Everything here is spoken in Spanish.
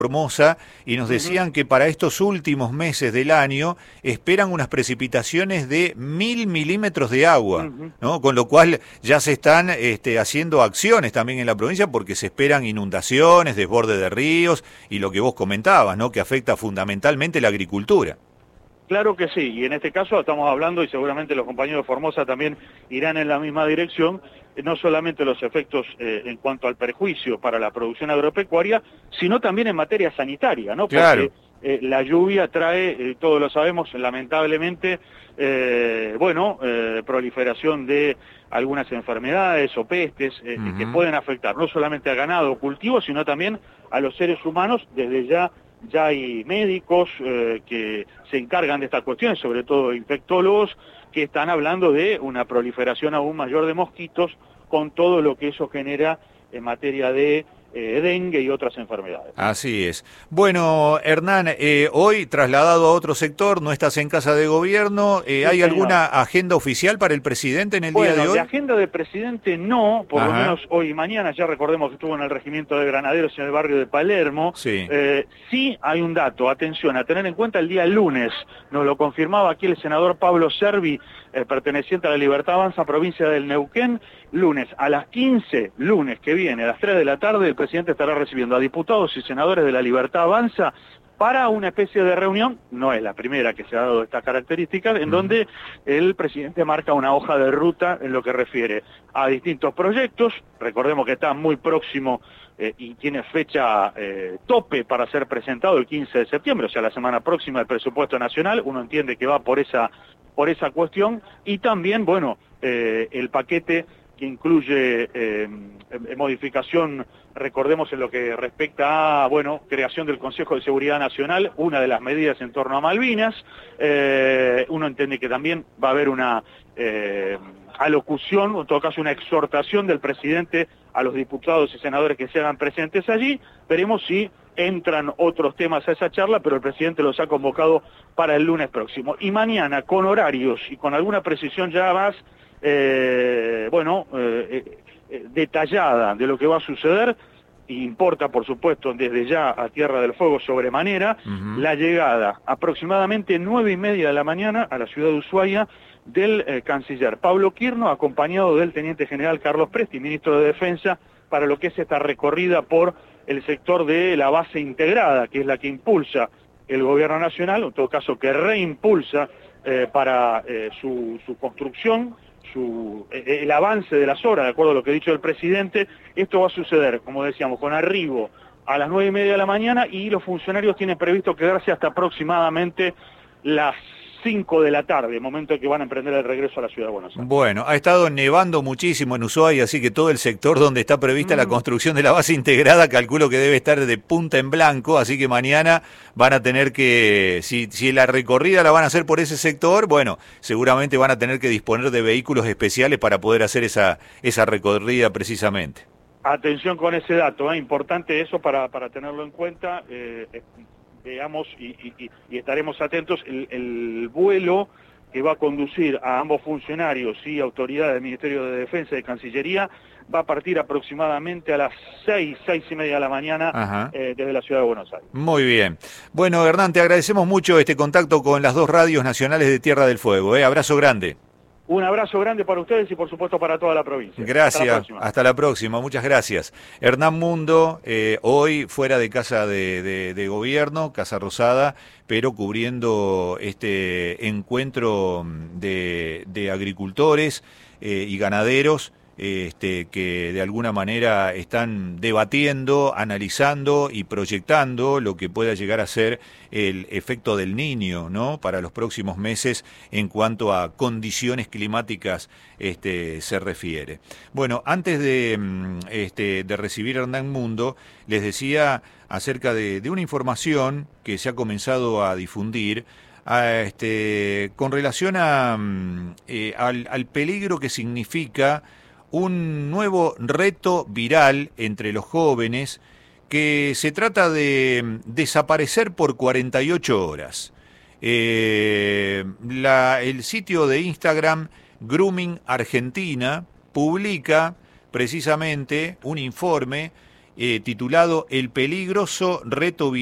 Formosa y nos decían que para estos últimos meses del año esperan unas precipitaciones de 1000 milímetros de agua, Ujú. ¿no? Con lo cual ya se están haciendo acciones también en la provincia porque se esperan inundaciones, desborde de ríos y lo que vos comentabas, ¿no? Que afecta fundamentalmente la agricultura. Claro que sí, y en este caso estamos hablando, y seguramente los compañeros de Formosa también irán en la misma dirección, no solamente los efectos en cuanto al perjuicio para la producción agropecuaria, sino también en materia sanitaria, ¿no? Claro. Porque la lluvia trae, todos lo sabemos, lamentablemente, proliferación de algunas enfermedades o pestes que Ujú. pueden afectar no solamente a ganado o cultivos, sino también a los seres humanos. Desde ya hay médicos que se encargan de estas cuestiones, sobre todo infectólogos, que están hablando de una proliferación aún mayor de mosquitos con todo lo que eso genera en materia de dengue y otras enfermedades. Así es. Bueno, Hernán, hoy trasladado a otro sector, no estás en casa de gobierno, Sí, ¿hay señor. alguna agenda oficial para el presidente en el día de Bueno, de hoy? agenda de presidente no, por lo Ajá, menos hoy y mañana, ya recordemos que estuvo en el regimiento de granaderos en el barrio de Palermo. sí. Sí hay un dato, atención, a tener en cuenta el día lunes, nos lo confirmaba aquí el senador Pablo Servi, perteneciente a la Libertad Avanza, provincia del Neuquén. Lunes a las 15, lunes que viene, a las 3 de la tarde, el presidente estará recibiendo a diputados y senadores de la Libertad Avanza para una especie de reunión, no es la primera que se ha dado esta característica, en Ujú. donde el presidente marca una hoja de ruta en lo que refiere a distintos proyectos. Recordemos que está muy próximo y tiene fecha tope para ser presentado el 15 de septiembre, o sea, la semana próxima del presupuesto nacional. Uno entiende que va por esa cuestión, y también, bueno, el paquete que incluye modificación, recordemos, en lo que respecta a, bueno, creación del Consejo de Seguridad Nacional, una de las medidas en torno a Malvinas. Uno entiende que también va a haber una alocución, o en todo caso una exhortación del presidente a los diputados y senadores que se hagan presentes allí. Veremos si entran otros temas a esa charla, pero el presidente los ha convocado para el lunes próximo. Y mañana, con horarios y con alguna precisión ya más, detallada de lo que va a suceder, importa, por supuesto, desde ya a Tierra del Fuego sobremanera, Ujú. la llegada aproximadamente 9:30 de la mañana a la ciudad de Ushuaia del canciller Pablo Quirno, acompañado del teniente general Carlos Presti, ministro de Defensa, para lo que es esta recorrida por el sector de la base integrada, que es la que impulsa el gobierno nacional, en todo caso que reimpulsa para su construcción, el avance de las obras, de acuerdo a lo que ha dicho el presidente. Esto va a suceder, como decíamos, con arribo a las 9:30 de la mañana, y los funcionarios tienen previsto quedarse hasta aproximadamente las 5 de la tarde, momento en que van a emprender el regreso a la ciudad de Buenos Aires. Bueno, ha estado nevando muchísimo en Ushuaia, así que todo el sector donde está prevista la construcción de la base integrada, calculo que debe estar de punta en blanco, así que mañana van a tener que, si la recorrida la van a hacer por ese sector, bueno, seguramente van a tener que disponer de vehículos especiales para poder hacer esa recorrida precisamente. Atención con ese dato, importante eso para tenerlo en cuenta. Veamos y estaremos atentos. El vuelo que va a conducir a ambos funcionarios y autoridades del Ministerio de Defensa y de Cancillería va a partir aproximadamente a las 6:30 de la mañana Ajá. desde la ciudad de Buenos Aires. Muy bien. Bueno, Hernán, te agradecemos mucho este contacto con las dos radios nacionales de Tierra del Fuego. Abrazo grande. Un abrazo grande para ustedes y por supuesto para toda la provincia. Hasta la Gracias, próxima. hasta la próxima, muchas gracias. Hernán Mundo, hoy fuera de casa de gobierno, Casa Rosada, pero cubriendo este encuentro de agricultores y ganaderos, que de alguna manera están debatiendo, analizando y proyectando lo que pueda llegar a ser el efecto del Niño, ¿no? Para los próximos meses en cuanto a condiciones climáticas se refiere. Bueno, antes de recibir a Hernán Mundo, les decía acerca de una información que se ha comenzado a difundir con relación al peligro que significa un nuevo reto viral entre los jóvenes, que se trata de desaparecer por 48 horas. El sitio de Instagram Grooming Argentina publica precisamente un informe titulado El peligroso reto